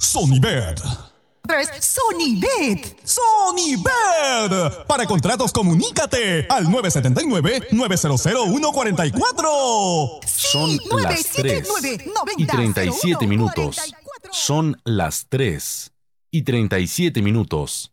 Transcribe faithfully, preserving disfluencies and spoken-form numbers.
Sonibet. Sonibet. Sonibet. Para contratos, comunícate al nueve siete nueve, nueve cero cero, uno cuatro cuatro. Son las tres y treinta y siete minutos. Son las tres y treinta y siete minutos.